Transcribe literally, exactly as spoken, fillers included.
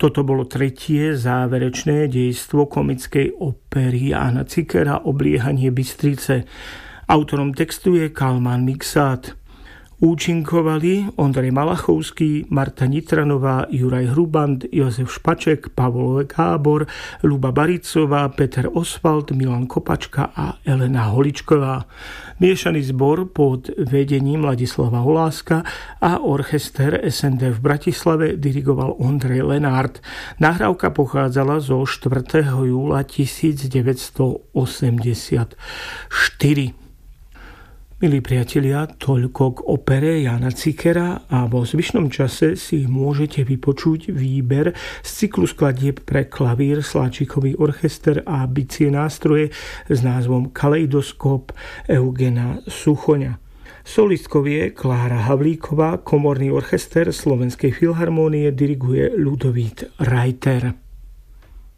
Toto bolo tretie záverečné dejstvo komickej opery Jána Cikera Obliehanie Bystrice. Autorom textu je Kalman Miksát. Účinkovali Ondrej Malachovský, Marta Nitranová, Juraj Hruband, Jozef Špaček, Pavol Gábor, Ľuba Baricová, Peter Osvald, Milan Kopačka a Elena Holičková. Miešaný zbor pod vedením Ladislava Holáska a orchester es en dé v Bratislave dirigoval Ondrej Lenárt. Nahrávka pochádzala zo štvrtého júla devätnásťstoosemdesiatštyri. Milí priatelia, toľko k opere Jána Cikera a vo zvyšnom čase si môžete vypočuť výber z cyklu skladieb pre klavír, sláčikový orchester a bicie nástroje s názvom Kaleidoskop Eugena Suchoňa. Solistkou je Klára Havlíková, komorný orchester Slovenskej filharmónie diriguje Ľudovít Reiter.